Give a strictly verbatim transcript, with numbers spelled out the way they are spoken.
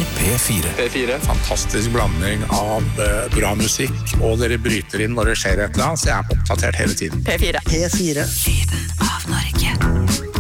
er P fire. P fire. Fantastisk blanding av uh, bra musikk, og dere bryter inn når det skjer et eller annet, så jeg er oppdatert hele tiden. P fire. P fire. Lyden av Norge.